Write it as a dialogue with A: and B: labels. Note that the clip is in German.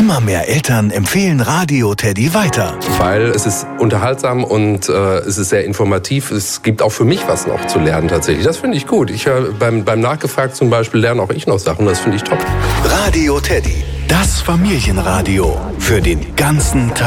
A: Immer mehr Eltern empfehlen Radio Teddy weiter.
B: Weil es ist unterhaltsam und es ist sehr informativ. Es gibt auch für mich was noch zu lernen tatsächlich. Das finde ich gut. Ich höre beim Nachgefragt zum Beispiel lerne auch ich noch Sachen. Das finde ich top.
A: Radio Teddy, das Familienradio für den ganzen Tag.